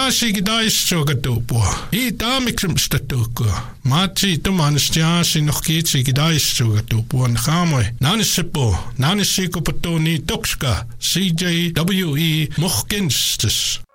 Sigidaissugatupua. I taamiksemstatuukua. Maatsi tumanisjaasi nohkiit sigidaissugatupua nhaamoi. Nanissepo. Nanissikopatu ni tokska. CJWE Mohkenstes.